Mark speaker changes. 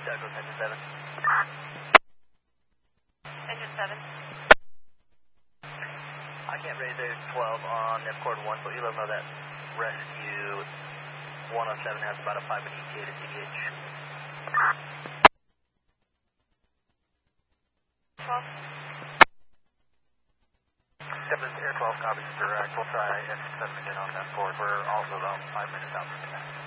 Speaker 1: Douglas, engine 7.
Speaker 2: Engine 7.
Speaker 1: I can't raise a 12 on Nipcord 1, but you let them know that rescue 107 has about a 5 minute ETA to CDH.
Speaker 2: 12.
Speaker 1: 7 Air 12 copies direct. We'll try engine 7 again on that board. We're also about 5 minutes out from that.